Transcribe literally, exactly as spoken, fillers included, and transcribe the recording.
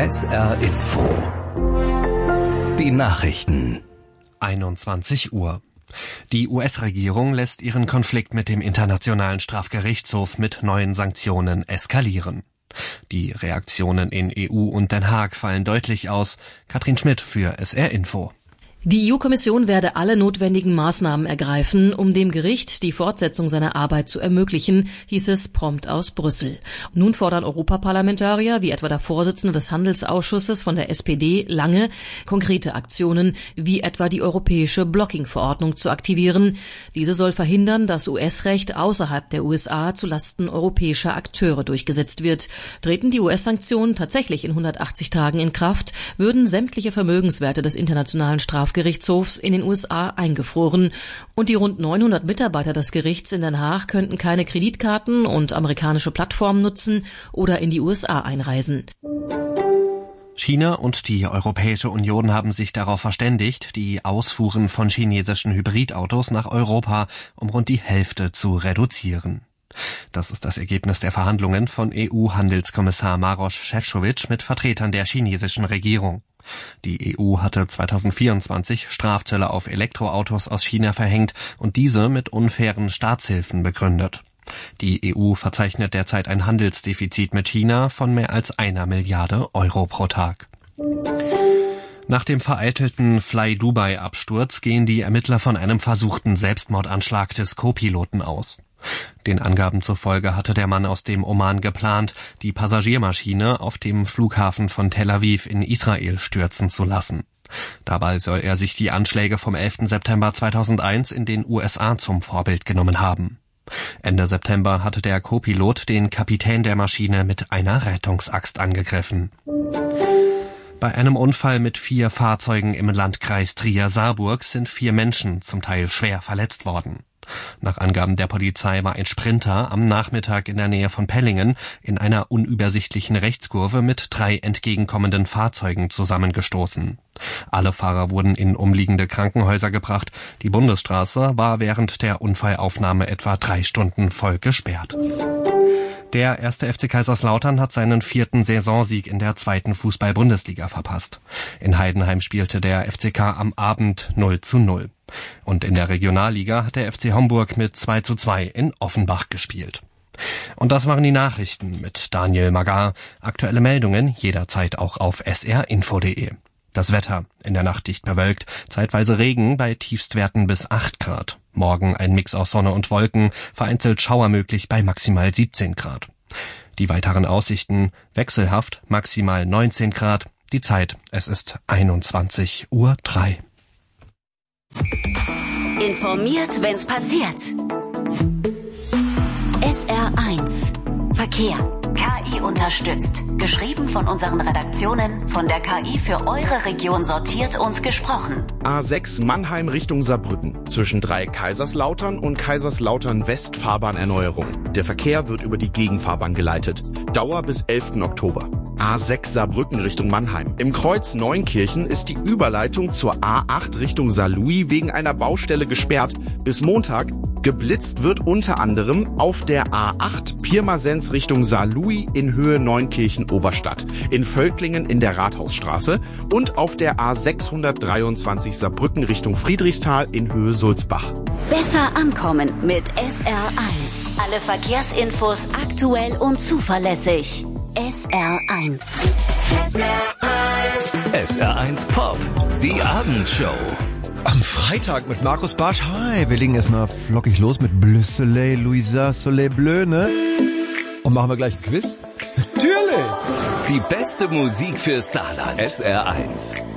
S R Info. Die Nachrichten. einundzwanzig Uhr. Die U S-Regierung lässt ihren Konflikt mit dem Internationalen Strafgerichtshof mit neuen Sanktionen eskalieren. Die Reaktionen in E U und Den Haag fallen deutlich aus. Katrin Schmidt für S R Info. Die E U-Kommission werde alle notwendigen Maßnahmen ergreifen, um dem Gericht die Fortsetzung seiner Arbeit zu ermöglichen, hieß es prompt aus Brüssel. Nun fordern Europaparlamentarier, wie etwa der Vorsitzende des Handelsausschusses von der S P D, Lange, konkrete Aktionen, wie etwa die europäische Blocking-Verordnung zu aktivieren. Diese soll verhindern, dass U S-Recht außerhalb der U S A zulasten europäischer Akteure durchgesetzt wird. Treten die U S-Sanktionen tatsächlich in hundertachtzig Tagen in Kraft, würden sämtliche Vermögenswerte des internationalen Strafgerichtshofs Gerichtshofs in den U S A eingefroren und die rund neunhundert Mitarbeiter des Gerichts in Den Haag könnten keine Kreditkarten und amerikanische Plattformen nutzen oder in die U S A einreisen. China und die Europäische Union haben sich darauf verständigt, die Ausfuhren von chinesischen Hybridautos nach Europa um rund die Hälfte zu reduzieren. Das ist das Ergebnis der Verhandlungen von E U-Handelskommissar Maroš Šefčovič mit Vertretern der chinesischen Regierung. Die E U hatte zweitausendvierundzwanzig Strafzölle auf Elektroautos aus China verhängt und diese mit unfairen Staatshilfen begründet. Die E U verzeichnet derzeit ein Handelsdefizit mit China von mehr als einer Milliarde Euro pro Tag. Nach dem vereitelten Fly-Dubai-Absturz gehen die Ermittler von einem versuchten Selbstmordanschlag des Co-Piloten aus. Den Angaben zufolge hatte der Mann aus dem Oman geplant, die Passagiermaschine auf dem Flughafen von Tel Aviv in Israel stürzen zu lassen. Dabei soll er sich die Anschläge vom elften September zweitausendeins in den U S A zum Vorbild genommen haben. Ende September hatte der Co-Pilot den Kapitän der Maschine mit einer Rettungsaxt angegriffen. Bei einem Unfall mit vier Fahrzeugen im Landkreis Trier-Saarburg sind vier Menschen zum Teil schwer verletzt worden. Nach Angaben der Polizei war ein Sprinter am Nachmittag in der Nähe von Pellingen in einer unübersichtlichen Rechtskurve mit drei entgegenkommenden Fahrzeugen zusammengestoßen. Alle Fahrer wurden in umliegende Krankenhäuser gebracht. Die Bundesstraße war während der Unfallaufnahme etwa drei Stunden voll gesperrt. Der erste F C Kaiserslautern hat seinen vierten Saisonsieg in der zweiten Fußball-Bundesliga verpasst. In Heidenheim spielte der F C K am Abend null zu null. Und in der Regionalliga hat der F C Homburg mit zwei zu zwei in Offenbach gespielt. Und das waren die Nachrichten mit Daniel Magar. Aktuelle Meldungen jederzeit auch auf s r info punkt d e. Das Wetter: in der Nacht dicht bewölkt, zeitweise Regen bei Tiefstwerten bis acht Grad. Morgen ein Mix aus Sonne und Wolken, vereinzelt Schauer möglich bei maximal siebzehn Grad. Die weiteren Aussichten: wechselhaft, maximal neunzehn Grad. Die Zeit: es ist einundzwanzig Uhr drei. Informiert, wenn's passiert. S R eins Verkehr. K I unterstützt. Geschrieben von unseren Redaktionen, von der K I für eure Region sortiert und gesprochen. A sechs Mannheim Richtung Saarbrücken. Zwischen drei Kaiserslautern und Kaiserslautern West Fahrbahnerneuerung. Der Verkehr wird über die Gegenfahrbahn geleitet. Dauer bis elften Oktober. A sechs Saarbrücken Richtung Mannheim. Im Kreuz Neunkirchen ist die Überleitung zur A acht Richtung Saarlouis wegen einer Baustelle gesperrt. Bis Montag. Geblitzt wird unter anderem auf der A acht Pirmasens Richtung Saarlouis in Höhe Neunkirchen-Oberstadt, in Völklingen in der Rathausstraße und auf der A sechshundertdreiundzwanzig Saarbrücken Richtung Friedrichsthal in Höhe Sulzbach. Besser ankommen mit S R eins. Alle Verkehrsinfos aktuell und zuverlässig. S R eins. S R eins. S R eins Pop. Die Abendshow. Am Freitag mit Markus Barsch. Hi, wir legen erstmal flockig los mit Bleu Soleil, Louisa Soleil Bleu, ne? Und machen wir gleich ein Quiz? Natürlich! Die beste Musik für Saarland. S R eins.